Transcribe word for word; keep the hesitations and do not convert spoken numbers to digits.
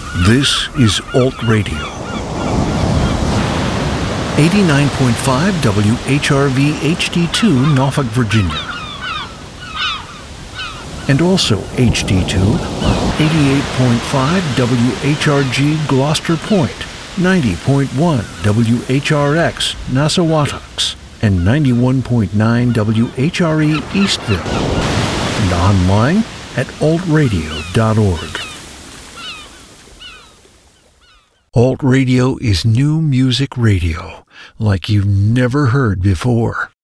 This is Alt Radio. eighty-nine point five W H R V H D two, Norfolk, Virginia. And also H D two on eighty-eight point five W H R G Gloucester Point, ninety point one W H R X Nassawatucks, and ninety-one point nine W H R E Eastville. And online at alt radio dot org. Alt Radio is new music radio like you've never heard before.